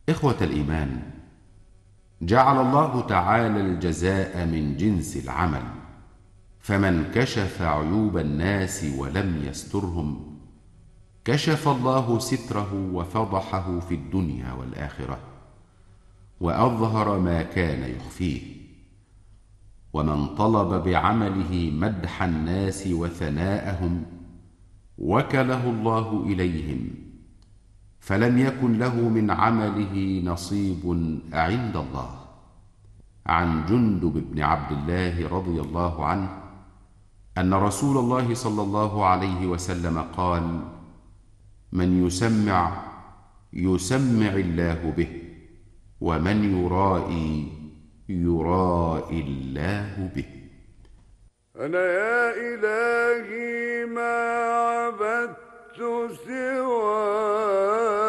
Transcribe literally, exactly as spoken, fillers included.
إخوة الإيمان، جعل الله تعالى الجزاء من جنس العمل، فمن كشف عيوب الناس ولم يسترهم كشف الله ستره وفضحه في الدنيا والآخرة، وأظهر ما كان يخفيه. ومن طلب بعمله مدح الناس وثناءهم وكله الله إليهم، فلم يكن له من عمله نصيب عند الله. عن جندب بن عبد الله رضي الله عنه أن رسول الله صلى الله عليه وسلم قال: من يسمع يسمع الله به، ومن يرائي يرائي الله به. أنا يا إلهي ما عبدت سواك